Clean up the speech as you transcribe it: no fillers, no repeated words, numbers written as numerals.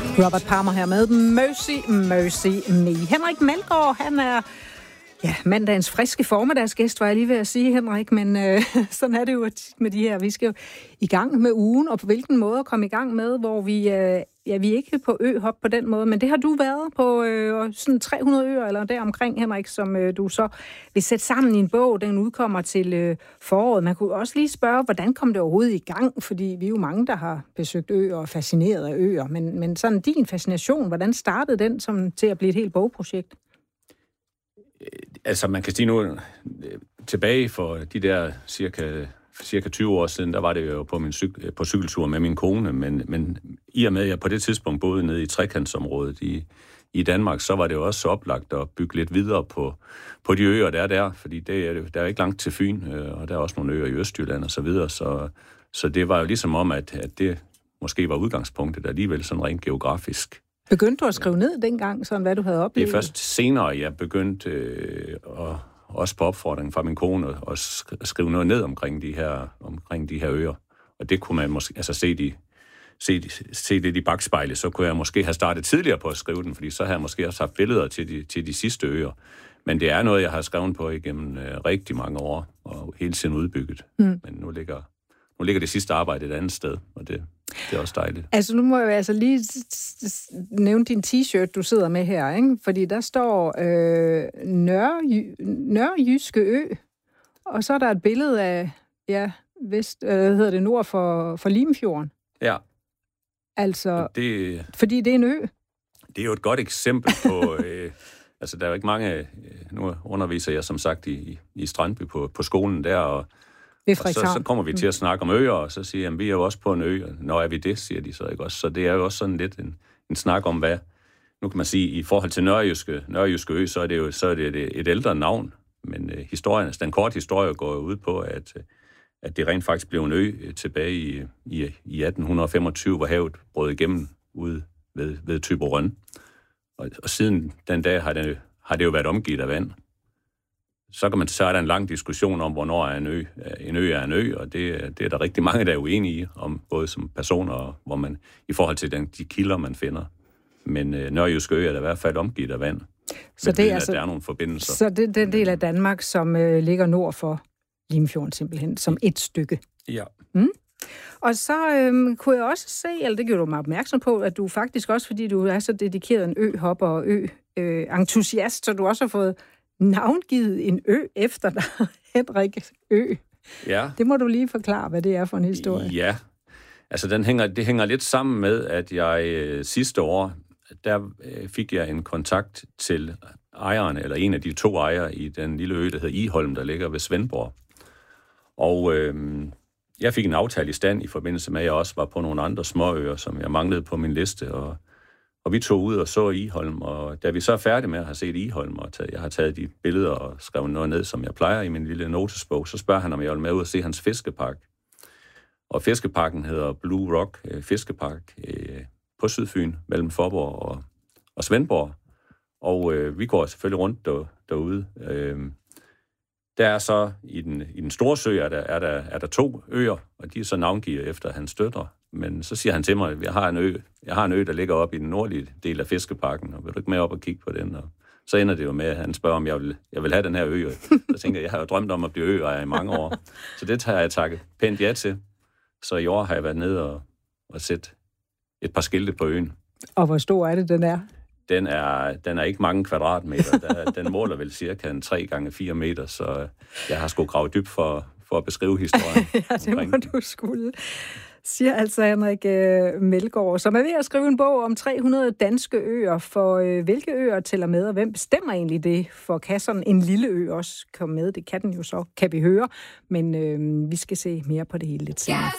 Robert Palmer her med Mercy, Mercy Me. Henrik Melgaard, han er mandagens friske formiddagsgæst, var jeg lige ved at sige, Henrik, men sådan er det jo med de her. Vi skal jo i gang med ugen, og på hvilken måde at komme i gang med, hvor vi er ikke på øhop på den måde, men det har du været på sådan 300 øer eller deromkring, Henrik, som du så vil sætte sammen i en bog. Den udkommer til foråret. Man kunne også lige spørge, hvordan kom det overhovedet i gang? Fordi vi er jo mange, der har besøgt øer og fascineret af øer, men sådan din fascination, hvordan startede den som til at blive et helt bogprojekt? Altså, man kan sige nu, tilbage for de der cirka 20 år siden, der var det jo på cykeltur med min kone, men i og med, at jeg på det tidspunkt boede nede i trekantsområdet i Danmark, så var det jo også så oplagt at bygge lidt videre på de øer, der, fordi der er ikke langt til Fyn, og der er også nogle øer i Østjylland og så videre, så det var jo ligesom om, at det måske var udgangspunktet alligevel sådan rent geografisk. Begyndte du at skrive ned dengang, sådan hvad du havde oplevet? Det er først senere, jeg begyndte også på opfordring fra min kone at skrive noget ned omkring de her øer. Og det kunne man måske se det i bagspejlet, så kunne jeg måske have startet tidligere på at skrive den, fordi så havde jeg måske også haft billeder til de sidste øer. Men det er noget, jeg har skrevet på igennem rigtig mange år, og hele tiden udbygget. Men nu ligger det sidste arbejde et andet sted, og det er også dejligt. Altså nu må jeg altså lige nævne din t-shirt, du sidder med her, ikke? Fordi der står Nørrejyske Ø, og så er der et billede af, nord for Limfjorden. Ja. Altså, fordi det er en ø. Det er jo et godt eksempel på, altså der er jo ikke mange, nu underviser jeg som sagt i Strandby på skolen der, og så kommer vi til at snakke om øer, og så siger jeg, vi er jo også på en ø. Når er vi det, siger de så ikke også. Så det er jo også sådan lidt en snak om, hvad, nu kan man sige, i forhold til Nørrejyske Ø, så er det et ældre navn. Men den korte historie går ud på, at det rent faktisk blev en ø tilbage i 1825, hvor havet brød igennem ude ved Thyborøn. Og siden den dag har det jo været omgivet af vand. Så er der en lang diskussion om, hvornår er en ø er en ø, og det er der rigtig mange, der er uenige i, om både som personer, og hvor man i forhold til de kilder, man finder. Men Nørrejyske Ø er der i hvert fald omgivet af vand. Så det er altså, der er nogle forbindelser. Så det er den del af Danmark, som ligger nord for Limfjorden simpelthen, som et stykke. Ja. Og så kunne jeg også se, eller det gjorde du mig opmærksom på, at du faktisk også, fordi du er så dedikeret en øhopper og ø-entusiast, så du også har fået navngivet en ø efter dig, Henrik Ø. Ja. Det må du lige forklare, hvad det er for en historie. Ja, altså det hænger lidt sammen med, at jeg sidste år, der fik jeg en kontakt til ejeren, eller en af de 2 ejere i den lille ø, der hedder Iholm, der ligger ved Svendborg. Og jeg fik en aftale i stand i forbindelse med, at jeg også var på nogle andre småøer, som jeg manglede på min liste, og vi tog ud og så Iholm, og da vi så er færdige med at have set Iholm, og jeg har taget de billeder og skrevet noget ned, som jeg plejer i min lille notesbog, så spørger han, om jeg vil med ud og se hans fiskepark. Og fiskeparken hedder Blue Rock Fiskepark på Sydfyn, mellem Faaborg og Svendborg. Og vi går selvfølgelig rundt derude. Der er så i den store sø, er der 2 øer, og de er så navngivet efter hans døtre. Men så siger han til mig, at jeg har en ø, der ligger oppe i den nordlige del af fiskeparken, og vil du ikke med op og kigge på den? Og så ender det jo med, at han spørger, om jeg vil have den her ø. Så tænker jeg har jo drømt om at blive øejer i mange år. Så det har jeg takket pænt ja til. Så i år har jeg været nede og set et par skilte på øen. Og hvor stor er det, den er? Den er ikke mange kvadratmeter. Den måler vel cirka 3 gange 4 meter, så jeg har sgu gravet dybt for at beskrive historien. Ja, det må du skulle. Siger altså Henrik Melgaard, som er ved at skrive en bog om 300 danske øer. For hvilke øer tæller med, og hvem bestemmer egentlig det? For kan sådan en lille ø også komme med? Det kan den jo så, kan vi høre. Men vi skal se mere på det hele lidt senere.